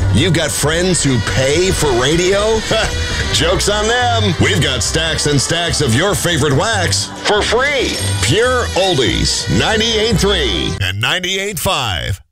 You've got friends who pay for radio? Joke's on them. We've got stacks and stacks of your favorite wax for free. Pure Oldies, 98.3 and 98.5.